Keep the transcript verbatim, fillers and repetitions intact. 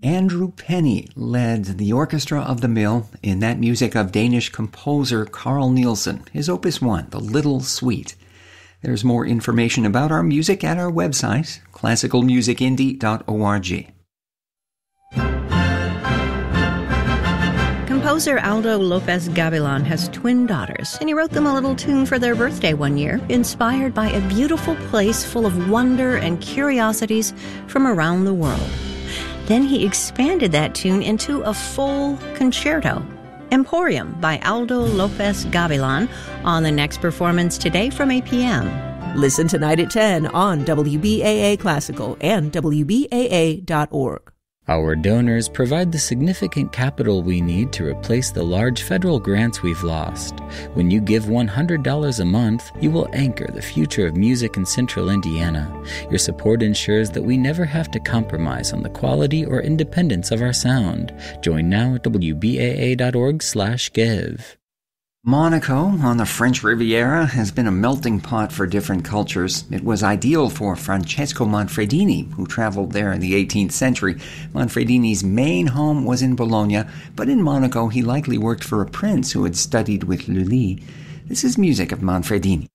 Andrew Penny led the Orchestra of the Mill in that music of Danish composer Carl Nielsen, his Opus one, The Little Suite. There's more information about our music at our website, classical music indie dot org. Composer Aldo Lopez Gavilan has twin daughters, and he wrote them a little tune for their birthday one year, inspired by a beautiful place full of wonder and curiosities from around the world. Then he expanded that tune into a full concerto. Emporium by Aldo Lopez Gavilan on the next performance today from eight p.m. Listen tonight at ten on W B A A Classical and W B A A dot org. Our donors provide the significant capital we need to replace the large federal grants we've lost. When you give one hundred dollars a month, you will anchor the future of music in central Indiana. Your support ensures that we never have to compromise on the quality or independence of our sound. Join now at W B A A dot org slash give. Monaco, on the French Riviera, has been a melting pot for different cultures. It was ideal for Francesco Manfredini, who traveled there in the eighteenth century. Manfredini's main home was in Bologna, but in Monaco he likely worked for a prince who had studied with Lully. This is music of Manfredini.